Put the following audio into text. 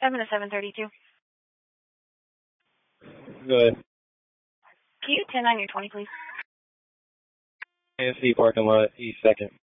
7 to 732. Go ahead. Can you 10 on your 20, please? AFC parking lot, East 2nd.